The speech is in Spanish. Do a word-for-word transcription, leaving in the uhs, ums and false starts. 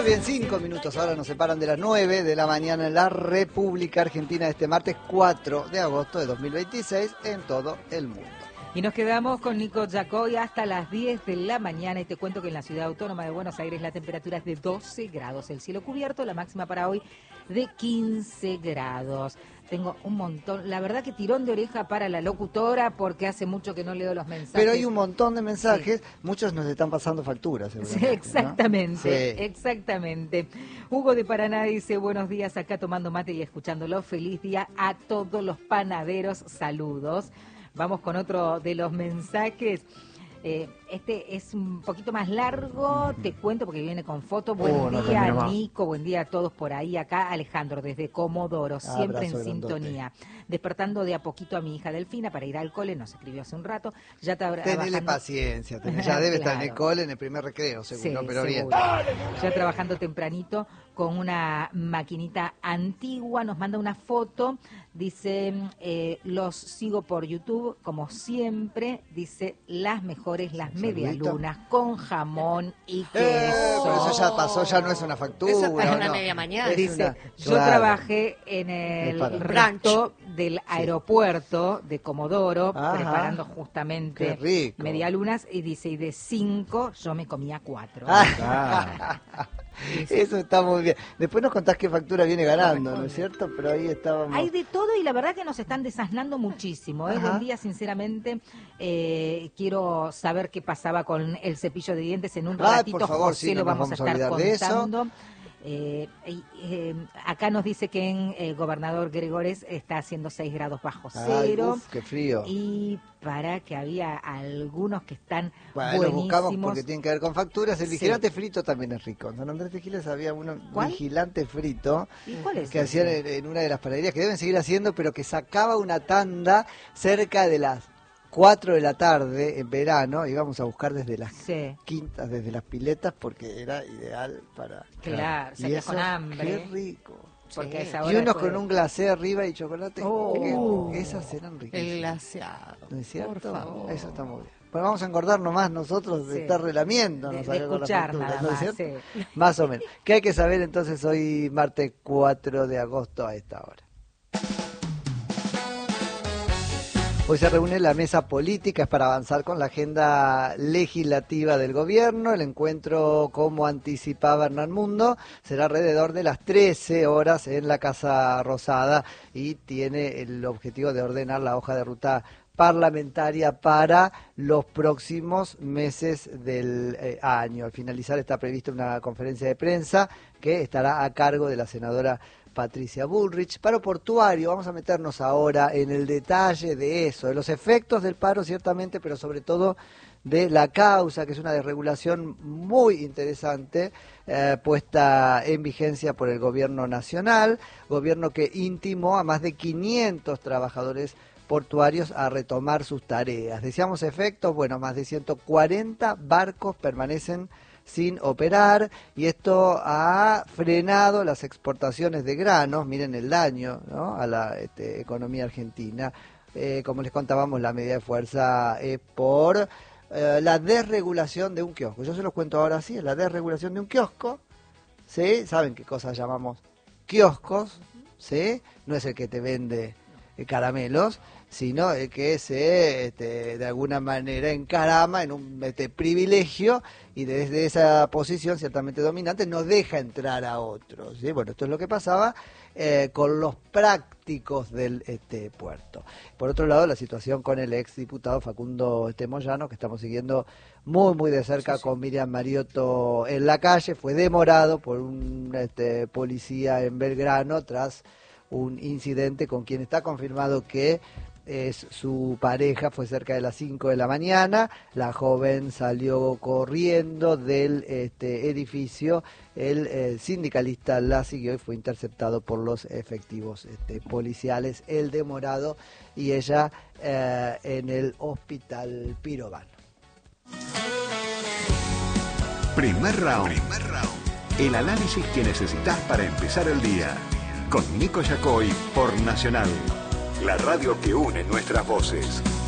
Bien, cinco minutos ahora nos separan de las nueve de la mañana en la República Argentina este martes cuatro de agosto de dos mil veintiséis en todo el mundo. Y nos quedamos con Nico Yacoy hasta las diez de la mañana y te cuento que en la ciudad autónoma de Buenos Aires la temperatura es de doce grados, el cielo cubierto, la máxima para hoy de quince grados. Tengo un montón, la verdad que tirón de oreja para la locutora porque hace mucho que no leo los mensajes. Pero hay un montón de mensajes, sí. Muchos nos están pasando facturas. Sí, exactamente, ¿no? Sí. exactamente. Hugo de Paraná dice, buenos días, acá tomando mate y escuchándolo. Feliz día a todos los panaderos, saludos. Vamos con otro de los mensajes. Eh, este es un poquito más largo, te cuento porque viene con foto. Buen oh, no día, Nico, buen día a todos por ahí. Acá Alejandro, desde Comodoro, siempre en sintonía. Despertando de a poquito a mi hija Delfina para ir al cole, nos escribió hace un rato. Ya está Tenele trabajando... paciencia, tenele, ya debe claro. estar en el cole en el primer recreo, seguro, sí, pero seguro. bien. Ya trabajando tempranito con una maquinita antigua, nos manda una foto, dice, eh, los sigo por YouTube, como siempre, dice, las mejores, las medialunas con jamón y queso. Eh, pero eso ya pasó, ya no es una factura. Eso está en una no. media mañana. Dice, una... yo claro. trabajé en el rancho del aeropuerto sí. de Comodoro, ajá. preparando justamente medialunas, y dice, y de cinco yo me comía cuatro. Ah. Eso está muy bien. Después nos contás qué factura viene ganando, ¿no es cierto? Pero ahí estábamos. Hay de todo y la verdad que nos están desasnando muchísimo. ¿eh? Buen día, sinceramente. Eh, quiero saber qué pasaba con el cepillo de dientes en un Ay, ratito. por favor, José sí, no lo vamos, vamos a estar contando. De Eh, eh, acá nos dice que en eh, Gobernador Gregores está haciendo seis grados bajo cero. Ay, uf, qué frío. Y para que había algunos que están bueno, buenísimos. Lo buscamos porque tienen que ver con facturas. El sí. vigilante frito también es rico. En San Andrés de Giles había un vigilante frito. ¿Y cuál es que ese? hacían en, en una de las panaderías, que deben seguir haciendo, pero que sacaba una tanda cerca de las cuatro de la tarde en verano, íbamos a buscar desde las sí. quintas, desde las piletas, porque era ideal para... Claro, salía con hambre. Qué rico. Porque sí. esa hora y unos después... con un glacé arriba y chocolate. Oh, que esas eran ricas. El glaseado. ¿No es cierto? Por favor. Eso está muy bien. Bueno, vamos a engordar nomás nosotros de sí. estar relamiendo. De, de escuchar factura, nada ¿no más. Es sí. Más o menos. ¿Qué hay que saber entonces hoy, martes cuatro de agosto a esta hora? Hoy se reúne la mesa política para avanzar con la agenda legislativa del gobierno. El encuentro, como anticipaba Hernán Mundo, será alrededor de las trece horas en la Casa Rosada y tiene el objetivo de ordenar la hoja de ruta parlamentaria para los próximos meses del eh, año. Al finalizar está prevista una conferencia de prensa que estará a cargo de la senadora Patricia Bullrich. Paro portuario, vamos a meternos ahora en el detalle de eso, de los efectos del paro ciertamente, pero sobre todo de la causa, que es una desregulación muy interesante, eh, puesta en vigencia por el gobierno nacional, gobierno que intimó a más de quinientos trabajadores portuarios a retomar sus tareas. Decíamos efectos, bueno, más de ciento cuarenta barcos permanecen sin operar y esto ha frenado las exportaciones de granos. Miren el daño, ¿no?, a la este, economía argentina. Eh, como les contábamos, la medida de fuerza es por eh, la desregulación de un kiosco. Yo se los cuento ahora así, es la desregulación de un kiosco, ¿sí? ¿Saben qué cosas llamamos kioscos? ¿Sí? No es el que te vende eh, caramelos, sino el que se este, de alguna manera encarama en un este, privilegio y desde esa posición ciertamente dominante no deja entrar a otros, ¿sí? Bueno, esto es lo que pasaba eh, con los prácticos del este, puerto. Por otro lado, la situación con el exdiputado Facundo este, Moyano, que estamos siguiendo muy muy de cerca sí, sí. con Miriam Mariotto en la calle, fue demorado por un este, policía en Belgrano tras un incidente con quien está confirmado que es su pareja. Fue cerca de las cinco de la mañana, la joven salió corriendo del este, edificio, el eh, sindicalista la siguió y fue interceptado por los efectivos este, policiales, el demorado y ella eh, en el hospital Pirovano. Primer round. Primer round. El análisis que necesitas para empezar el día. Con Nico Yacoy por Nacional. La radio que une nuestras voces.